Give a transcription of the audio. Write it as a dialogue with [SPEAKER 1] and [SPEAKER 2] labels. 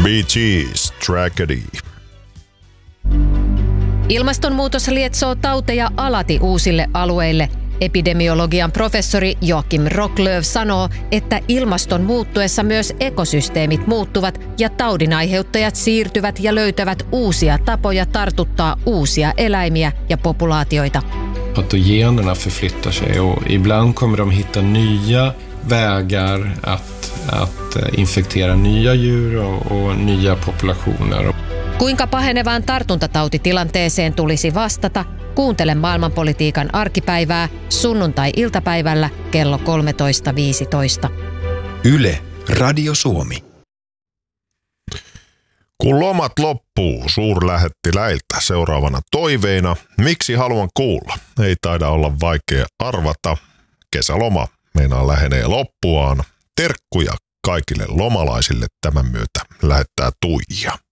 [SPEAKER 1] Bee Gees, Tragedy.
[SPEAKER 2] Ilmastonmuutos lietsoo tauteja alati uusille alueille. Epidemiologian professori Joakim Rocklöv sanoo, että ilmaston muuttuessa myös ekosysteemit muuttuvat ja taudinaiheuttajat siirtyvät ja löytävät uusia tapoja tartuttaa uusia eläimiä ja populaatioita.
[SPEAKER 3] Patogenerna förflyttar sig och ibland kommer de hitta nya vägar att infektera nya djur och nya populationer.
[SPEAKER 2] Kuinka pahenevaan tartuntatautitilanteeseen tulisi vastata? Kuuntele maailmanpolitiikan arkipäivää sunnuntai-iltapäivällä kello 13.15.
[SPEAKER 4] Yle, Radio Suomi.
[SPEAKER 1] Kun lomat loppuu suurlähettiläiltä seuraavana toiveina, miksi haluan kuulla? Ei taida olla vaikea arvata. Kesäloma meinaa lähenee loppuaan. Terkkuja kaikille lomalaisille tämän myötä lähettää Tuija.